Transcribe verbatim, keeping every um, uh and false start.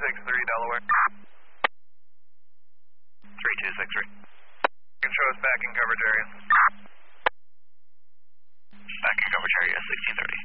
six three, Delaware. three two six three. You can show us back in coverage area. Back in coverage area, sixteen thirty.